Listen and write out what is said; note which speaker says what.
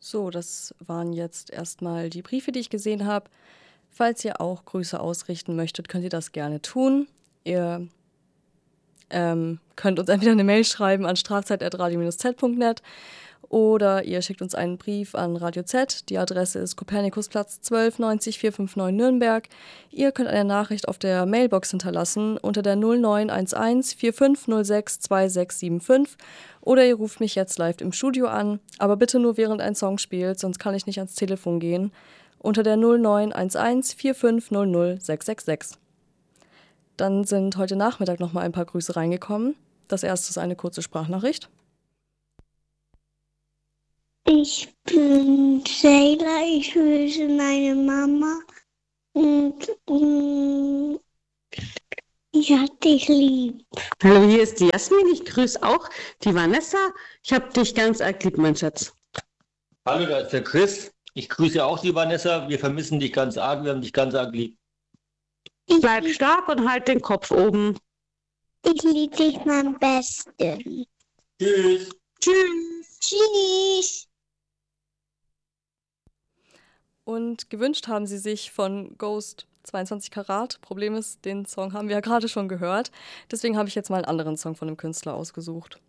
Speaker 1: So, das waren jetzt erstmal die Briefe, die ich gesehen habe. Falls ihr auch Grüße ausrichten möchtet, könnt ihr das gerne tun. Ihr könnt uns entweder eine Mail schreiben an strafzeit@radio-z.net oder ihr schickt uns einen Brief an Radio Z. Die Adresse ist Kopernikusplatz 12 90 459 Nürnberg. Ihr könnt eine Nachricht auf der Mailbox hinterlassen unter der 0911 4506 2675 oder ihr ruft mich jetzt live im Studio an, aber bitte nur während ein Song spielt, sonst kann ich nicht ans Telefon gehen, unter der 0911 4500 666. Dann sind heute Nachmittag noch mal ein paar Grüße reingekommen. Das erste ist eine kurze Sprachnachricht.
Speaker 2: Ich bin Sheila, ich grüße meine Mama und ich hab dich lieb.
Speaker 3: Hallo, hier ist die Jasmin, ich grüße auch die Vanessa. Ich hab dich ganz arg lieb, mein Schatz.
Speaker 4: Hallo, da ist der Chris. Ich grüße auch die Vanessa. Wir vermissen dich ganz arg, wir haben dich ganz arg lieb.
Speaker 3: Bleib stark und halt den Kopf oben.
Speaker 2: Ich liebe dich am besten.
Speaker 4: Tschüss.
Speaker 3: Tschüss.
Speaker 2: Tschüss.
Speaker 1: Und gewünscht haben sie sich von Ghost 22 Karat. Problem ist, den Song haben wir ja gerade schon gehört. Deswegen habe ich jetzt mal einen anderen Song von dem Künstler ausgesucht.